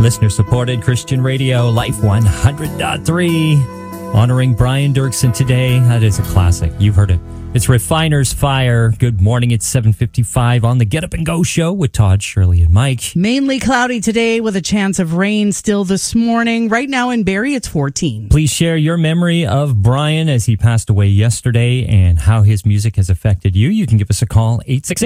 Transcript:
Listener-supported Christian radio, Life 100.3. Honoring Brian Dirksen today. That is a classic. You've heard it. It's Refiner's Fire. Good morning. It's 7:55 on the Get Up and Go show with Todd, Shirley, and Mike. Mainly cloudy today with a chance of rain still this morning. Right now in Barrie, it's 14. Please share your memory of Brian as he passed away yesterday and how his music has affected you. You can give us a call, 866